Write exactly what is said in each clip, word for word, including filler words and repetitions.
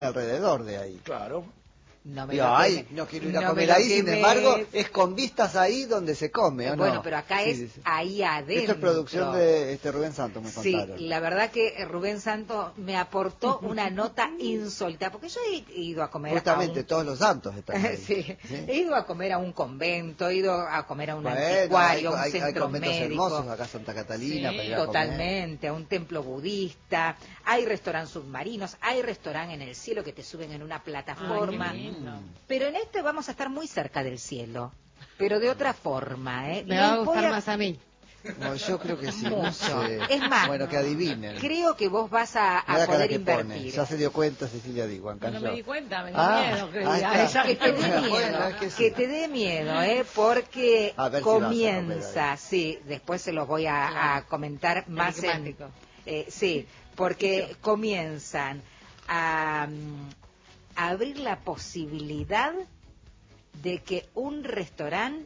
alrededor de ahí. Claro. No me Digo, lo ay, queme, no quiero ir a no comer me lo ahí, sin quemes. embargo, es con vistas ahí donde se come, ¿o no? Bueno, pero acá Sí, es sí, sí. ahí adentro. Esto es producción de este Rubén Santos, me Sí, contaron. la verdad que Rubén Santos me aportó una nota insólita, porque yo he ido a comer Justamente, a un... todos los santos están ahí. sí. ¿Sí? He ido a comer a un convento, he ido a comer a un Bueno, anticuario, a un hay, hay, hay centro conventos médico. hermosos, acá Santa Catalina, Sí, para ir a Totalmente, a un templo budista, hay restaurantes submarinos, hay restaurante en el cielo que te suben en una plataforma. Ay, qué lindo. Pero en este vamos a estar muy cerca del cielo, pero de otra forma, ¿eh? Me va a Les voy gustar más a mí. No, yo creo que sí, no Mucho. sé. Es más, Bueno, que adivinen. creo que vos vas a, a Mira la cara poder que invertir. pone. Ya se dio cuenta Cecilia Diwan. No me di cuenta, me dio Ah, miedo. Que, ahí diga está. ella. Que te dé miedo, Bueno, es que sí. que te dé miedo, ¿eh? Porque A ver si vas a comer comienza, ahí. sí, después se los voy a, Claro. a comentar más en, Enigmático. eh, sí, porque comienzan a, mm, a abrir la posibilidad de que un restaurante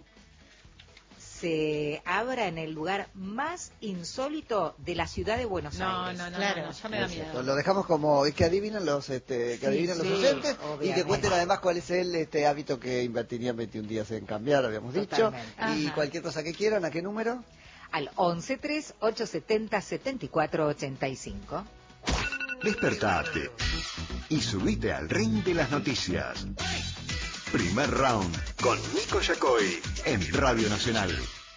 se abra en el lugar más insólito de la ciudad de Buenos No, Aires. no, no, Claro. no, no, ya me da Es cierto. miedo. Lo dejamos como, es que adivinen los, este, que Sí, adivinen sí, los oyentes y que obviamente. cuenten además cuál es el este hábito que invertirían veintiún días en cambiar, habíamos Totalmente. dicho. Y Ajá. cualquier cosa que quieran, ¿a qué número? Al once tres ocho setenta setenta y cuatro ochenta y cinco. Despertate y subite al ring de las noticias. Primer round con Nico Yacoy en Radio Nacional.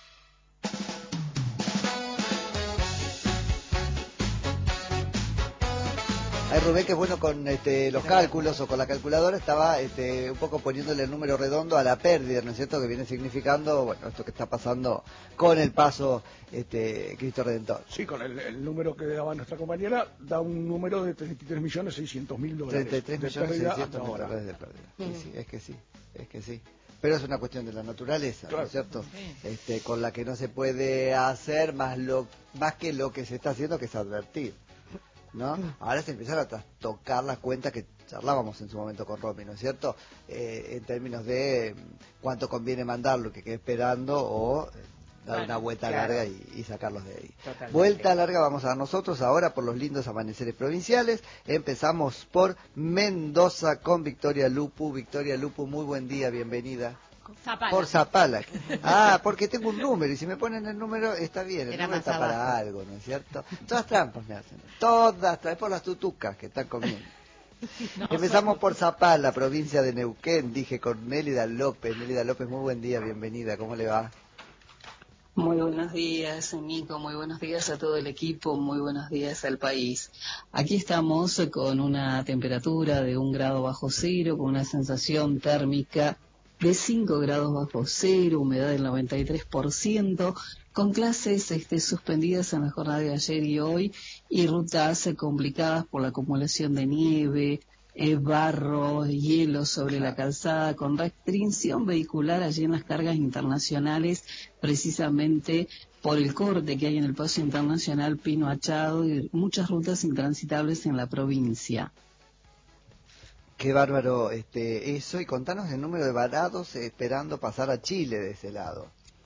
Ahí Rubén, que es bueno con este, los cálculos o con la calculadora, estaba este, un poco poniéndole el número redondo a la pérdida, ¿no es cierto? Que viene significando, bueno, esto que está pasando con el paso este, Cristo Redentor. Sí, con el, el número que daba nuestra compañera, da un número de treinta y tres millones seiscientos mil dólares. treinta y tres de millones pérdida seiscientos hasta mil ahora. dólares de pérdida. Sí, sí, es que sí, es que sí. Pero es una cuestión de la naturaleza, ¿no Claro. es cierto? Sí. Este, con la que no se puede hacer más, lo, más que lo que se está haciendo, que es advertir, ¿no? Ahora se empiezan a tocar las cuentas que charlábamos en su momento con Romy, ¿no es cierto? Eh, en términos de mm, cuánto conviene mandarlo, que quede esperando, o eh, dar Bueno, una vuelta claro. larga y, y sacarlos de ahí. Totalmente. Vuelta larga vamos a dar nosotros ahora por los lindos amaneceres provinciales. Empezamos por Mendoza con Victoria Lupu. Victoria Lupu, muy buen día, bienvenida. Zapala. Por Zapala. Ah, porque tengo un número y si me ponen el número está bien, el Era número más está para abajo. algo, ¿no es cierto? Todas trampas me hacen, todas, es por las tutucas que están comiendo. No, Empezamos por Zapala, provincia de Neuquén, dije con Nélida López. Nélida López, muy buen día, bienvenida, ¿cómo le va? Muy buenos días, Nico, muy buenos días a todo el equipo, muy buenos días al país. Aquí estamos con una temperatura de un grado bajo cero, con una sensación térmica de cinco grados bajo cero, humedad del noventa y tres por ciento, con clases este, suspendidas en la jornada de ayer y hoy y rutas eh, complicadas por la acumulación de nieve, eh, barro, hielo sobre la calzada, con restricción vehicular allí en las cargas internacionales, precisamente por el corte que hay en el paso internacional Pino Achado y muchas rutas intransitables en la provincia. Qué bárbaro este eso, y contanos el número de varados eh, esperando pasar a Chile de ese lado.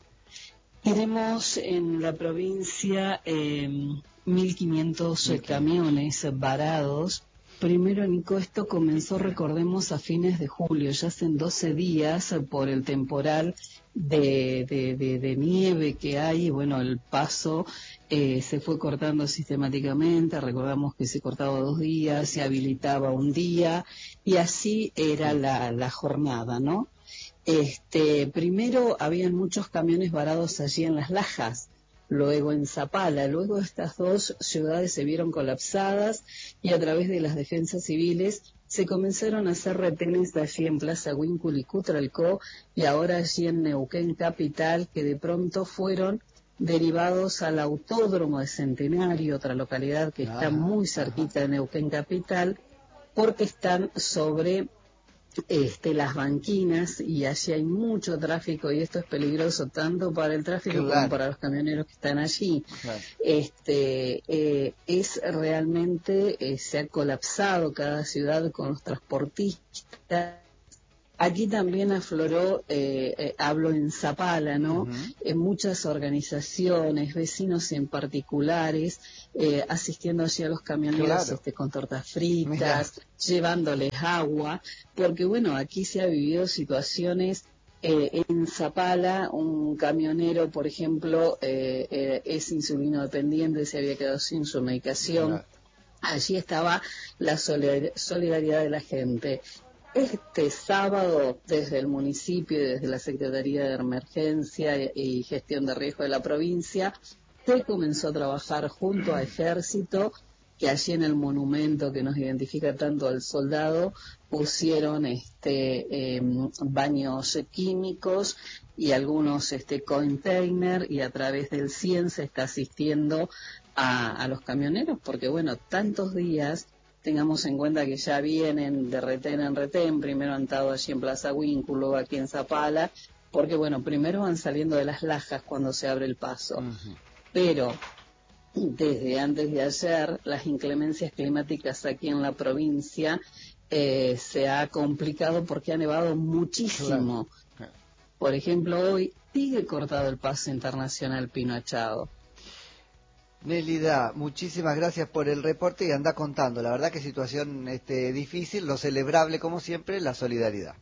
Tenemos en la provincia eh, mil quinientos camiones varados. Primero, Nico, esto comenzó, recordemos, a fines de julio, ya hacen doce días por el temporal de, de, de, de nieve que hay. Bueno, el paso eh, se fue cortando sistemáticamente, recordamos que se cortaba dos días, se habilitaba un día, y así era la, la jornada, ¿no? Este, primero habían muchos camiones varados allí en Las Lajas, luego en Zapala, luego estas dos ciudades se vieron colapsadas y a través de las defensas civiles se comenzaron a hacer retenes de allí en Plaza Huíncul y Cutralcó y ahora allí en Neuquén Capital, que de pronto fueron derivados al Autódromo de Centenario, otra localidad que está Ajá, muy cerquita de Neuquén Capital, porque están sobre Este, las banquinas y allí hay mucho tráfico y esto es peligroso tanto para el tráfico Claro. como para los camioneros que están allí. Claro. Este, eh, es realmente, eh, se ha colapsado cada ciudad con los transportistas Aquí también afloró, eh, eh, hablo en Zapala, ¿no? Ujú. En muchas organizaciones, vecinos en particulares, eh, asistiendo allí a los camioneros Claro. este, con tortas fritas, llevándoles agua, porque bueno, aquí se ha vivido situaciones. Eh, en Zapala, un camionero, por ejemplo, eh, eh, es insulino dependiente, se había quedado sin su medicación. Claro. Allí estaba la solidar- solidaridad de la gente. Este sábado, desde el municipio y desde la Secretaría de Emergencia y Gestión de Riesgo de la provincia, se comenzó a trabajar junto a Ejército, que allí en el monumento que nos identifica tanto al soldado, pusieron este, eh, baños químicos y algunos este, container, y a través del cien se está asistiendo a, a los camioneros, porque bueno, tantos días. Tengamos en cuenta que ya vienen de retén en retén, primero han estado allí en Plaza Huínculo, aquí en Zapala, porque bueno, primero van saliendo de las lajas cuando se abre el paso. Ujú. Pero desde antes de ayer, las inclemencias climáticas aquí en la provincia eh, se ha complicado porque ha nevado muchísimo. Claro. Por ejemplo, hoy sigue cortado el paso internacional Pino Achado. Nélida, muchísimas gracias por el reporte y anda contando. La verdad que situación este, difícil, lo celebrable como siempre, la solidaridad.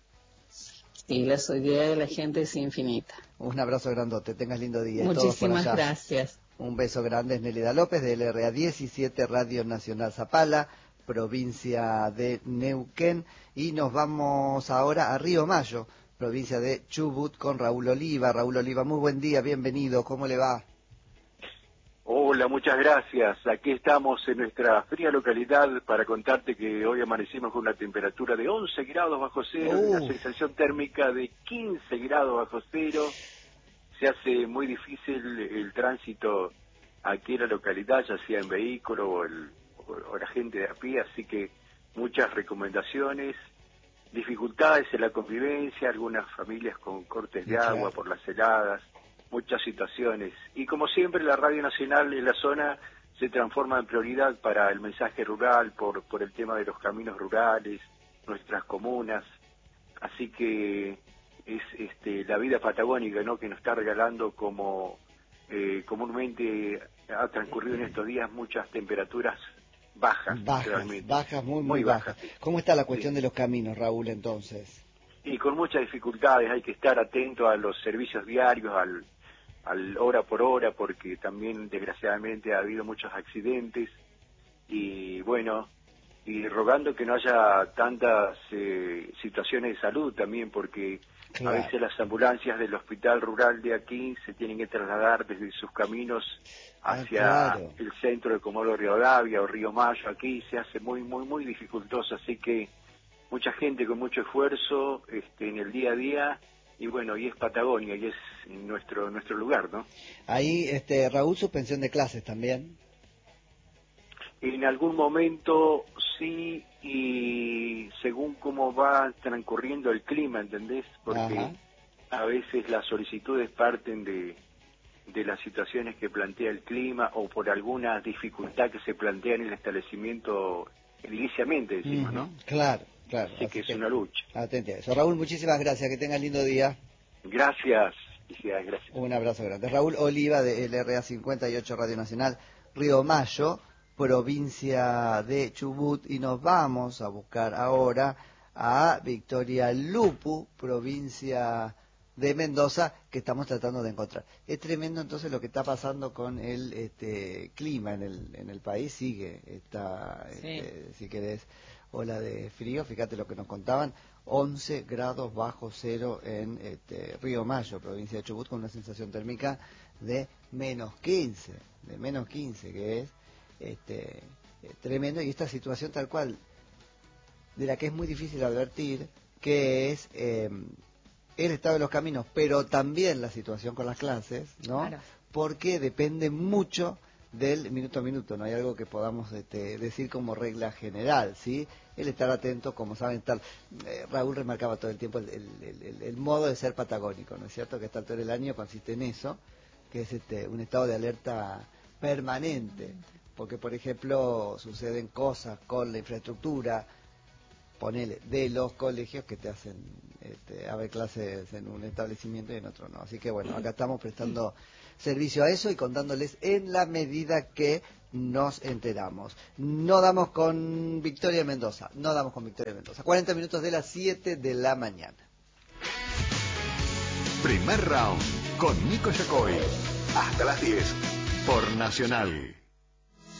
Y la solidaridad de la gente es infinita. Un abrazo grandote, tengas lindo día. Y todos por Muchísimas allá. gracias. Un beso grande, es Nélida López de L R A diecisiete, Radio Nacional Zapala, provincia de Neuquén. Y nos vamos ahora a Río Mayo, provincia de Chubut, con Raúl Oliva. Raúl Oliva, muy buen día, bienvenido, ¿cómo le va? Hola, muchas gracias. Aquí estamos en nuestra fría localidad para contarte que hoy amanecimos con una temperatura de once grados bajo cero y una Uh. sensación térmica de quince grados bajo cero. Se hace muy difícil el tránsito aquí en la localidad, ya sea en vehículo o, el, o, o la gente de a pie, así que muchas recomendaciones, dificultades en la convivencia, algunas familias con cortes de Claro. agua por las heladas, muchas situaciones. Y como siempre, la Radio Nacional en la zona se transforma en prioridad para el mensaje rural, por, por el tema de los caminos rurales, nuestras comunas. Así que es este, la vida patagónica, ¿no?, que nos está regalando, como eh, comúnmente ha transcurrido en estos días, muchas temperaturas bajas, Bajas, realmente. bajas, muy, muy, Muy bajas. bajas, sí. ¿Cómo está la cuestión Sí. de los caminos, Raúl, entonces? Y con muchas dificultades, hay que estar atento a los servicios diarios, al, al hora por hora, porque también desgraciadamente ha habido muchos accidentes, y bueno, y rogando que no haya tantas eh, situaciones de salud también, porque Claro. a veces las ambulancias del hospital rural de aquí se tienen que trasladar desde sus caminos Ah, hacia claro. el centro de Comodoro Rivadavia o Río Mayo. Aquí se hace muy, muy, muy dificultoso, así que mucha gente con mucho esfuerzo este, en el día a día, y bueno, y es Patagonia, y es nuestro nuestro lugar, ¿no? Ahí, este, Raúl, suspensión de clases también. En algún momento sí, y según cómo va transcurriendo el clima, ¿entendés? Porque Ajá. a veces las solicitudes parten de, de las situaciones que plantea el clima, o por alguna dificultad que se plantea en el establecimiento ediliciamente, decimos, ¿no? Ujú, claro, claro. Así que es una lucha. Atente a eso. Raúl, muchísimas gracias, que tengas lindo día. Gracias, felicidades, gracias. Un abrazo grande. Raúl Oliva de L R A cincuenta y ocho Radio Nacional, Río Mayo, provincia de Chubut, y nos vamos a buscar ahora a Victoria Lupu, provincia de Mendoza, que estamos tratando de encontrar. Es tremendo entonces lo que está pasando con el este, clima en el, en el país. Sigue esta, Sí. este, si querés, ola de frío. Fíjate lo que nos contaban, once grados bajo cero en este, Río Mayo, provincia de Chubut, con una sensación térmica de menos quince, de menos quince, que es este, eh, tremendo. Y esta situación tal cual, de la que es muy difícil advertir, que es eh, el estado de los caminos, pero también la situación con las clases, ¿no? Claro. Porque depende mucho del minuto a minuto, no hay algo que podamos este, decir como regla general, ¿sí? El estar atento, como saben, estar, eh, Raúl remarcaba todo el tiempo el, el, el, el modo de ser patagónico, ¿no es cierto? Que esta altura del año consiste en eso, que es este, un estado de alerta permanente, porque por ejemplo suceden cosas con la infraestructura, ponele, de los colegios que te hacen este, haber clases en un establecimiento y en otro no. Así que bueno, acá estamos prestando servicio a eso y contándoles en la medida que nos enteramos. No damos con Victoria Mendoza, no damos con Victoria Mendoza. cuarenta minutos de las siete de la mañana. Primer round con Nico Yacoy. Hasta las diez por Nacional.